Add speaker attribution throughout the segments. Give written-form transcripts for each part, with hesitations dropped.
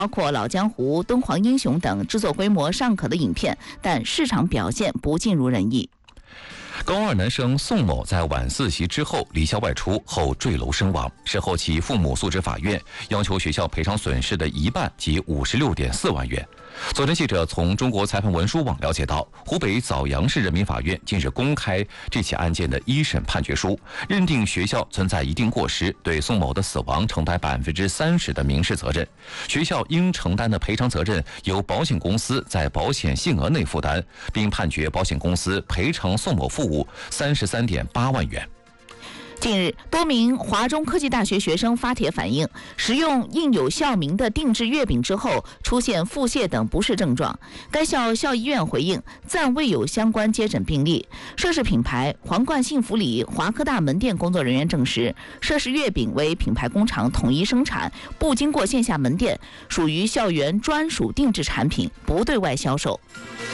Speaker 1: 包括老江湖、敦煌英雄等制作规模尚可的影片，但市场表现不尽如人意。
Speaker 2: 高二男生宋某在晚自习之后离校外出后坠楼身亡，事后其父母诉至法院，要求学校赔偿损失的一半及56.4万元。昨天，记者从中国裁判文书网了解到，湖北枣阳市人民法院近日公开这起案件的一审判决书，认定学校存在一定过失，对宋某的死亡承担30%的民事责任，学校应承担的赔偿责任由保险公司在保险限额内负担，并判决保险公司赔偿宋某父母33.8万元。
Speaker 1: 近日，多名华中科技大学学生发帖反映，食用印有校名的定制月饼之后出现腹泻等不适症状。该校校医院回应，暂未有相关接诊病例。涉事品牌皇冠幸福里华科大门店工作人员证实，涉事月饼为品牌工厂统一生产，不经过线下门店，属于校园专属定制产品，不对外销售。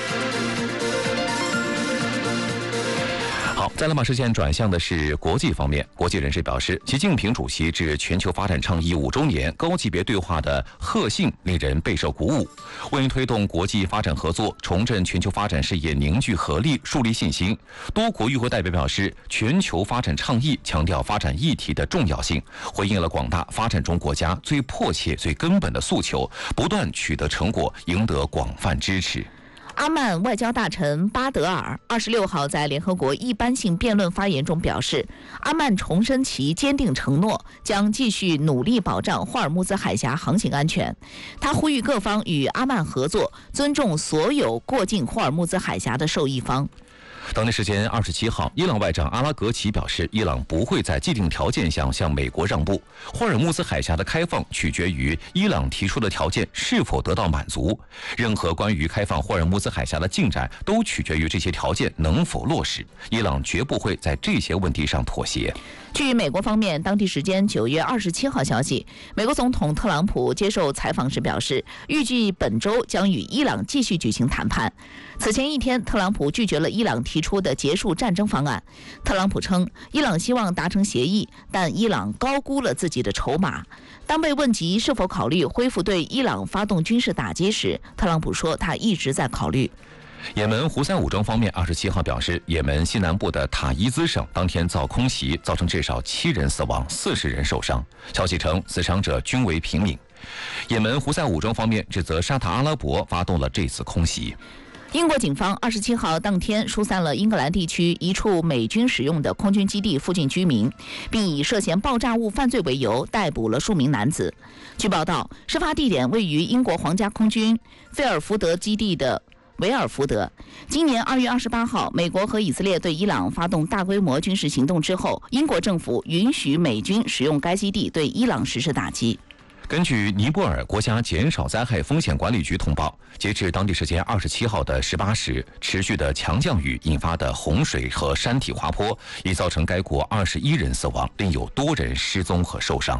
Speaker 2: 好，再来把视线转向的是国际方面。国际人士表示，习近平主席致全球发展倡议5周年高级别对话的贺信令人备受鼓舞。为推动国际发展合作，重振全球发展事业凝聚合力，树立信心，多国与会代表表示，全球发展倡议强调发展议题的重要性，回应了广大发展中国家最迫切、最根本的诉求，不断取得成果，赢得广泛支持。
Speaker 1: 阿曼外交大臣巴德尔26号在联合国一般性辩论发言中表示，阿曼重申其坚定承诺，将继续努力保障霍尔木兹海峡航行安全。他呼吁各方与阿曼合作，尊重所有过境霍尔木兹海峡的受益方。
Speaker 2: 当地时间27号，伊朗外长阿拉格齐表示，伊朗不会在既定条件下向美国让步。霍尔木兹海峡的开放取决于伊朗提出的条件是否得到满足。任何关于开放霍尔木兹海峡的进展都取决于这些条件能否落实。伊朗绝不会在这些问题上妥协。
Speaker 1: 据美国方面当地时间9月27号消息，美国总统特朗普接受采访时表示，预计本周将与伊朗继续举行谈判。此前一天，特朗普拒绝了伊朗提出的结束战争方案。特朗普称，伊朗希望达成协议，但伊朗高估了自己的筹码。当被问及是否考虑恢复对伊朗发动军事打击时，特朗普说他一直在考虑。
Speaker 2: 也门胡塞武装方面27号表示，也门西南部的塔伊兹省当天遭空袭，造成至少7人死亡，40人受伤。消息称，死伤者均为平民。也门胡塞武装方面指责沙特阿拉伯发动了这次空袭。
Speaker 1: 英国警方27号当天疏散了英格兰地区一处美军使用的空军基地附近居民，并以涉嫌爆炸物犯罪为由逮捕了数名男子。据报道，事发地点位于英国皇家空军菲尔福德基地的维尔福德。今年2月28号，美国和以色列对伊朗发动大规模军事行动之后，英国政府允许美军使用该基地对伊朗实施打击。
Speaker 2: 根据尼泊尔国家减少灾害风险管理局通报，截至当地时间27号的18时，持续的强降雨引发的洪水和山体滑坡已造成该国21人死亡，另有多人失踪和受伤。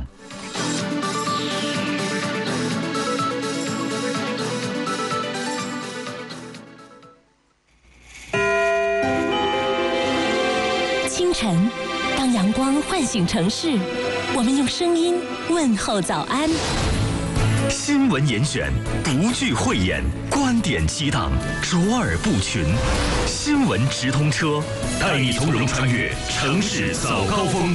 Speaker 3: 清晨，当阳光唤醒城市，我们用声音问候早安。
Speaker 4: 新闻严选，不惧讳言，观点激荡，卓尔不群。新闻直通车，带你从容穿越城市早高峰。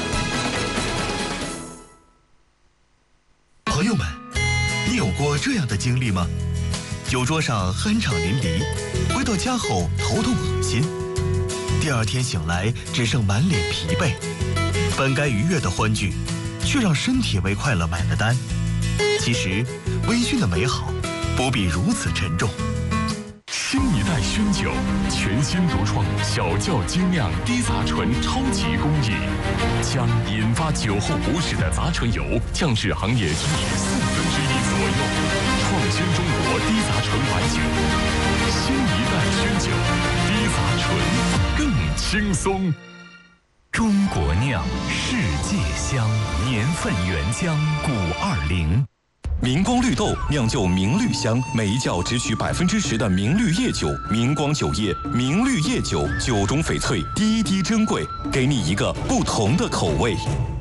Speaker 5: 朋友们，你有过这样的经历吗？酒桌上酣畅淋漓，回到家后头痛恶心，第二天醒来只剩满脸疲惫，本该愉悦的欢聚，却让身体为快乐买了单。其实，微醺的美好不必如此沉重。
Speaker 4: 新一代熏酒，全新独创小窖精酿低杂醇超级工艺，将引发酒后不适的杂醇油降至行业均值1/4左右，创新中国低杂醇白酒。新一代熏酒，低杂醇更轻松。中国酿，世界香，年份原浆520。
Speaker 6: 明光绿豆酿就明绿香，每一窖只取10%的明绿叶酒。明光酒业明绿叶酒，酒中翡翠，滴滴珍贵，给你一个不同的口味。